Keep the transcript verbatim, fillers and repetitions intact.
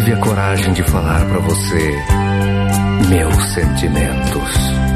tive a coragem de falar pra você meus sentimentos.